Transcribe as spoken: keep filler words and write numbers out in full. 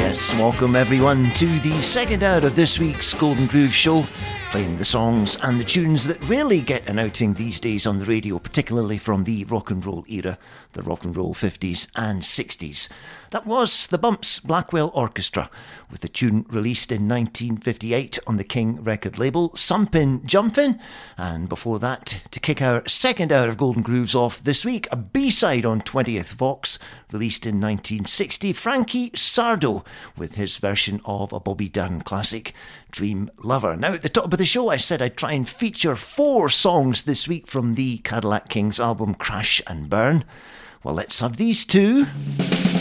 Yes, welcome everyone to the second hour of this week's Golden Groove Show, playing the songs and the tunes that rarely get an outing these days on the radio, particularly from the rock and roll era, the rock and roll fifties and sixties. That was the Bumps Blackwell Orchestra, with the tune released in nineteen fifty-eight on the King record label, Sumpin' Jumpin'. And before that, to kick our second hour of Golden Grooves off this week, a B-side on twentieth Vox, released in nineteen sixty, Frankie Sardo, with his version of a Bobby Darin classic, Dream Lover. Now, at the top of the show, I said I'd try and feature four songs this week from the Cadillac Kings album Crash and Burn. Well, let's have these two.